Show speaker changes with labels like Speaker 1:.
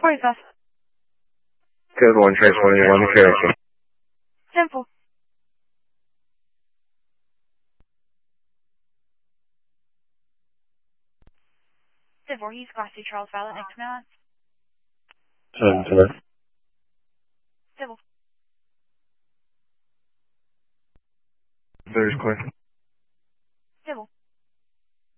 Speaker 1: What is that?
Speaker 2: Code 1, trace 1, you're on the Cherokee.
Speaker 1: Simple. Sid Voorhees, Class 2 Charles Violet, next command. Civil.
Speaker 2: There's clear.